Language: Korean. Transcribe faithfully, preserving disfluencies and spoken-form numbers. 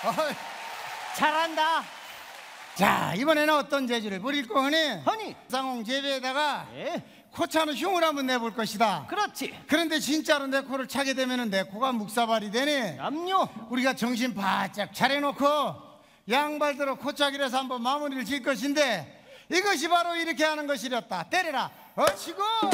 어이, 잘한다. 자, 이번에는 어떤 재주를 부릴 거니? 허니. 쌍홍 재배에다가 예, 코차는 흉을 한번 내볼 것이다. 그렇지. 그런데 진짜로 내 코를 차게 되면은 내 코가 묵사발이 되니 남녀. 우리가 정신 바짝 차려놓고 양발대로 코차기를 해서 한번 마무리를 질 것인데 이것이 바로 이렇게 하는 것이랬다. 때려라. 어치고